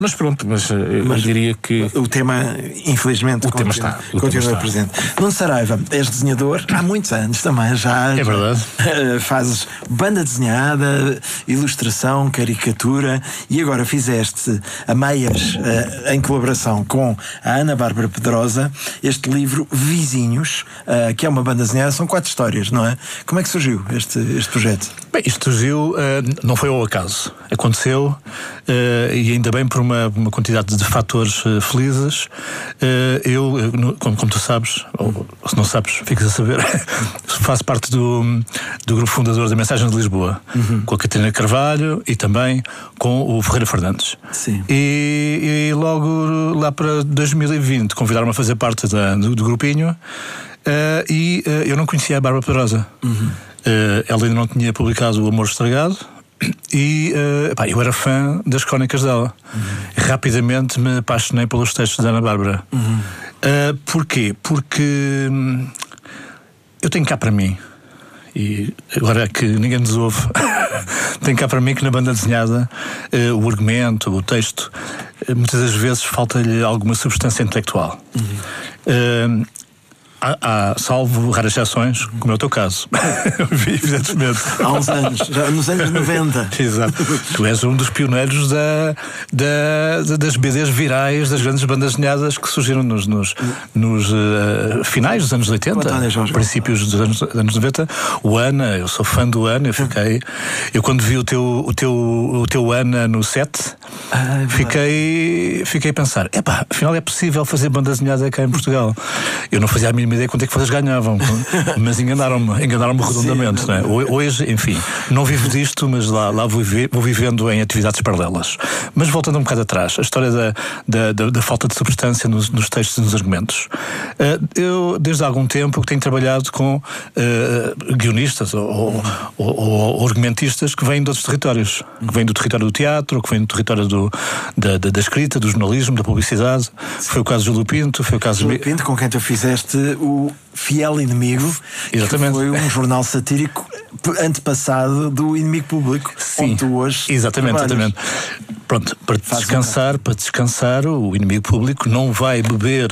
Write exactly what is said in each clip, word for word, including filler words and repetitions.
Mas pronto, mas, eu mas diria que o tema, infelizmente, o continua, tema está, o continua tema presente. Nuno Saraiva, és desenhador há muitos anos também, já. É verdade. Já, fazes banda desenhada, ilustração, caricatura, e agora fizeste a meias, em colaboração com a Ana Bárbara Pedrosa, este livro Vizinhos, que é uma banda desenhada, são quatro histórias, não é? Como é que surgiu este, este projeto? Bem, isto surgiu, uh, não foi ao acaso. Aconteceu, uh, e ainda bem por uma, uma quantidade de fatores uh, felizes. Uh, eu, eu no, como, como tu sabes, ou se não sabes, ficas a saber, faço parte do, do grupo fundador da Mensagem de Lisboa, uhum. com a Catarina Carvalho e também com o Ferreira Fernandes. Sim. E, e logo lá para dois mil e vinte convidaram-me a fazer parte da, do, do grupinho, uh, e uh, eu não conhecia a Bárbara Pedrosa. Uhum. Uh, ela ainda não tinha publicado O Amor Estragado e uh, pá, eu era fã das crónicas dela. Uhum. Rapidamente me apaixonei pelos textos da Ana Bárbara. Uhum. Uh, porquê? Porque hum, eu tenho cá para mim, e agora que ninguém nos ouve, tenho cá para mim que na banda desenhada uh, o argumento, o texto, uh, muitas das vezes falta-lhe alguma substância intelectual. Uhum. Uh, Há, há, salvo raras exceções, como é o teu caso. Evidentemente. Há uns anos, já nos anos noventa. Exato. Tu és um dos pioneiros da, da, das B Ds virais, das grandes bandas desenhadas que surgiram nos, nos, nos uh, finais dos anos oitenta, princípios dos anos, anos noventa. O Ana, eu sou fã do Ana, eu fiquei. Eu quando vi o teu, o teu, o teu Ana no set, ah, é fiquei, fiquei a pensar: epá, afinal é possível fazer banda desenhada cá em Portugal. Eu não fazia a mínima ideia quanto é que vocês ganhavam, mas enganaram-me, enganaram-me redondamente. Não é? Hoje, enfim, não vivo disto, mas lá, lá vou, viver, vou vivendo em atividades paralelas. Mas voltando um bocado atrás, a história da, da, da, da falta de substância nos, nos textos e nos argumentos. Uh, eu, desde há algum tempo, tenho trabalhado com uh, guionistas ou, ou, ou, ou argumentistas que vêm de outros territórios, que vêm do território do teatro, que vêm do território do, da, da, da escrita, do jornalismo, da publicidade. Foi o caso do Júlio Pinto, foi o caso Júlio Pinto, com quem tu fizeste o Fiel Inimigo. Exatamente. Que foi um jornal satírico antepassado do Inimigo Público. Sim, onde tu hoje exatamente, trabalhas. exatamente. Pronto, para descansar, para descansar, o Inimigo Público não vai beber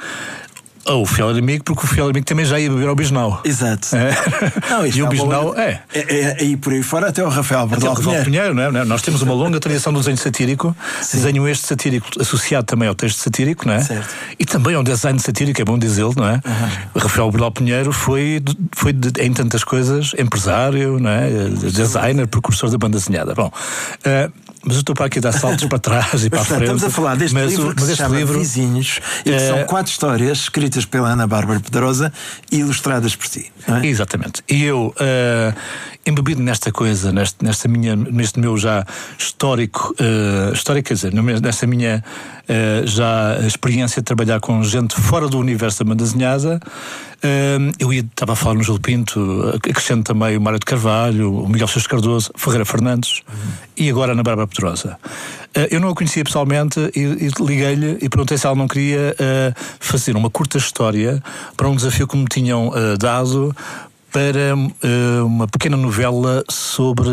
ou o Fiel Inimigo, porque o Fiel Inimigo também já ia beber ao Bisnau. Exato. É. Não, e o Bisnau é. É, é, é. E por aí fora até o Rafael Bordal Pinheiro. Pinheiro, não é? Nós temos uma longa tradição do desenho satírico. Sim. Desenho este satírico associado também ao texto satírico, não é? Certo. E também ao design satírico, é bom dizê-lo, não é? Uhum. O Rafael Bordal Pinheiro foi, foi de, em tantas coisas, empresário, não é? Designer, precursor da banda desenhada. Bom. Uh, Mas eu estou para aqui dar saltos para trás e para a frente. Estamos a falar deste mas, livro que mas se este chama livro, Vizinhos, e que é... são quatro histórias escritas pela Ana Bárbara Pedrosa e ilustradas por ti. Não é? Exatamente. E eu, uh, embebido nesta coisa, neste, nesta minha, neste meu já histórico, uh, histórico, quer dizer, nesta minha uh, já experiência de trabalhar com gente fora do universo da banda desenhada, uh, eu ia, estava a falar no Júlio Pinto, acrescento também o Mário de Carvalho, o Miguel Sousa Cardoso, Ferreira Fernandes, uhum. e agora a Ana Bárbara Pedrosa. Uh, eu não a conhecia pessoalmente e, e liguei-lhe e perguntei se ela não queria uh, fazer uma curta história para um desafio que me tinham uh, dado para uh, uma pequena novela sobre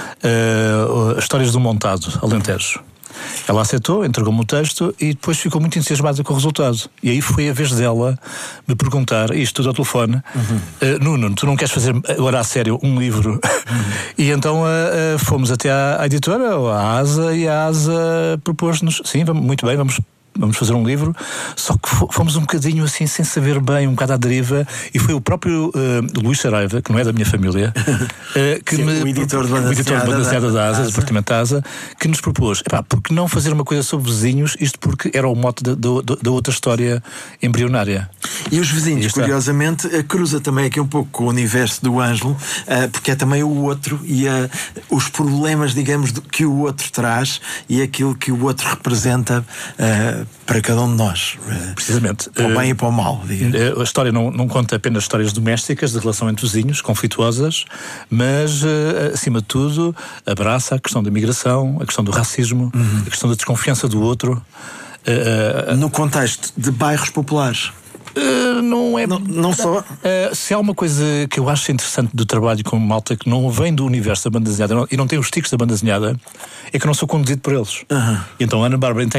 uh, histórias do montado, Alentejo. Ela aceitou, entregou-me o texto e depois ficou muito entusiasmada com o resultado. E aí foi a vez dela me perguntar, isto tudo ao telefone, uhum. uh, Nuno, tu não queres fazer agora a sério um livro? Uhum. E então uh, uh, fomos até à, à editora, à ASA, e a ASA propôs-nos, sim, vamos, muito bem, vamos vamos fazer um livro, só que fomos um bocadinho assim, sem saber bem, um bocado à deriva, e foi o próprio uh, Luís Saraiva, que não é da minha família, uh, que Sim, me, o editor de banda desenhada da ASA, do departamento da ASA, que nos propôs, epá, por que não fazer uma coisa sobre vizinhos, isto porque era o mote da, da, da outra história embrionária. E os vizinhos, e curiosamente, cruza também aqui um pouco com o universo do Ângelo, uh, porque é também o outro e uh, os problemas, digamos, que o outro traz e aquilo que o outro representa uh, para cada um de nós. Uh, Precisamente. Para o bem uh, e para o mal. Digamos. A história não, não conta apenas histórias domésticas, de relação entre vizinhos, conflituosas, mas, uh, acima de tudo, abraça a questão da migração, a questão do racismo, uhum. a questão da desconfiança do outro. Uh, no contexto de bairros populares. Uh, não é. Não, não só. Uh, se há uma coisa que eu acho interessante do trabalho com malta que não vem do universo da banda desenhada e não tem os tiques da banda desenhada, é que eu não sou conduzido por eles. Uhum. E então a Ana Bárbara